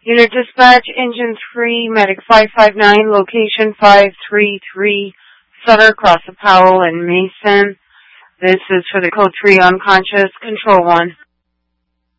Unit Dispatch, Engine 3, Medic 559, Location 533, Sutter, Cross of Powell, and Mason. This is for the Code 3 unconscious. Control 1.